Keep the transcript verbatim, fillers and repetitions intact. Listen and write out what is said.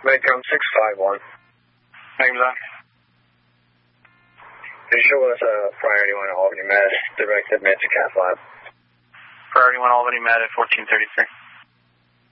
Medcom six five one. Name's on. Can you show us a uh, priority one Albany Med, direct admit to Cath Lab? Priority one Albany Med at fourteen thirty-three.